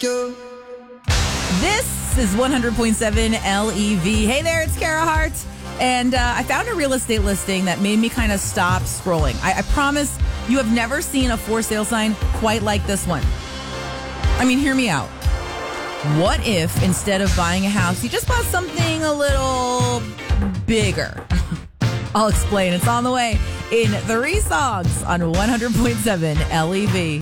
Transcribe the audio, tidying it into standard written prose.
This is 100.7 LEV. Hey there, it's Kara Hart. And I found a real estate listing that made me kind of stop scrolling. I promise you have never seen a for sale sign quite like this one. I mean, hear me out. What if instead of buying a house, you just bought something a little bigger? I'll explain. It's on the way in 3 songs on 100.7 LEV.